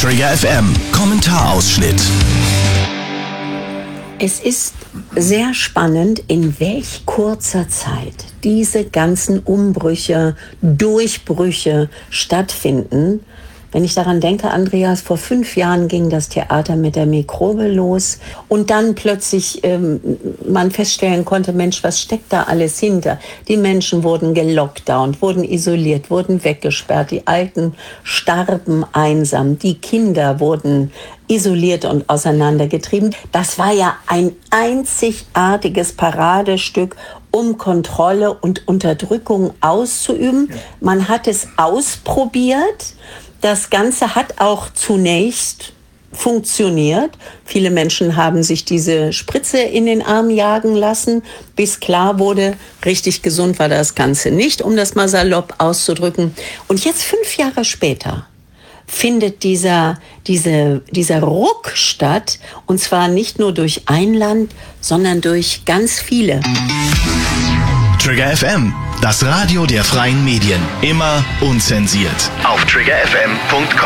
Trigger FM Kommentarausschnitt. Es ist sehr spannend, in welch kurzer Zeit diese ganzen Umbrüche, Durchbrüche stattfinden. Wenn ich daran denke, Andreas, vor 5 Jahren ging das Theater mit der Mikrobe los und dann plötzlich man feststellen konnte, Mensch, was steckt da alles hinter? Die Menschen wurden gelockdownt, wurden isoliert, wurden weggesperrt, die Alten starben einsam, die Kinder wurden isoliert und auseinandergetrieben. Das war ja ein einzigartiges Paradestück, um Kontrolle und Unterdrückung auszuüben. Man hat es ausprobiert. Das Ganze hat auch zunächst funktioniert. Viele Menschen haben sich diese Spritze in den Arm jagen lassen, bis klar wurde, richtig gesund war das Ganze nicht, um das mal salopp auszudrücken. Und jetzt 5 Jahre später findet dieser Ruck statt, und zwar nicht nur durch ein Land, sondern durch ganz viele. Trigger FM, das Radio der freien Medien. Immer unzensiert. Auf triggerfm.com.